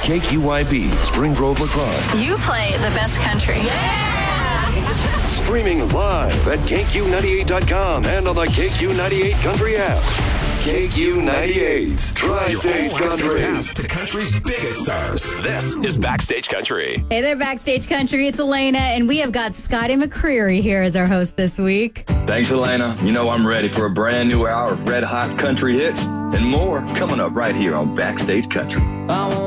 KQYB, Spring Grove Lacrosse. You play the best country. Streaming live at KQ98.com and on the KQ98 Country app. KQ98, Tri-State Country. Pass to country's biggest stars. This is Backstage Country. Hey there, Backstage Country. It's Elena, and we have got Scotty McCreery here as our host this week. Thanks, Elena. You know I'm ready for a brand new hour of red hot country hits and more coming up right here on Backstage Country.